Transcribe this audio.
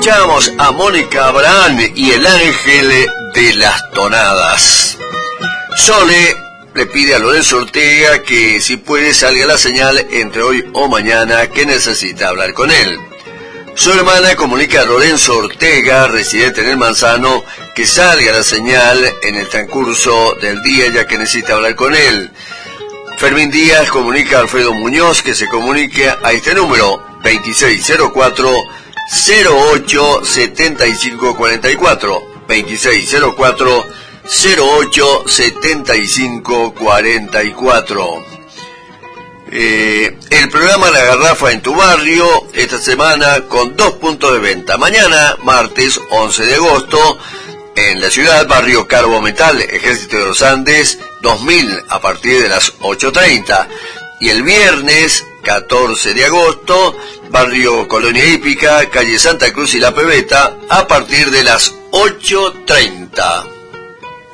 Escuchamos a Mónica Abraham y el ángel de las tonadas. Sole le pide a Lorenzo Ortega que si puede salga la señal entre hoy o mañana, que necesita hablar con él. Su hermana comunica a Lorenzo Ortega, residente en el Manzano, que salga la señal en el transcurso del día, ya que necesita hablar con él. Fermín Díaz comunica a Alfredo Muñoz que se comunique a este número 2604-087544, 2604-087544. El programa La Garrafa en tu barrio, esta semana con 2 puntos de venta. Mañana, martes 11 de agosto, en la ciudad, barrio Carbo Metal, Ejército de los Andes, 2000, a partir de las 8:30. Y el viernes 14 de agosto, barrio Colonia Hípica, calle Santa Cruz y La Pebeta, a partir de las 8:30.